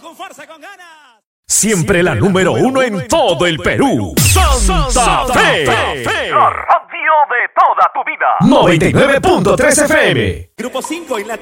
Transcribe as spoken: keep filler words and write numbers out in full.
con fuerza, con ganas. Siempre la número uno en todo el Perú. Santa Fe. La radio de toda tu vida. noventa y nueve punto tres F M. Grupo cinco en la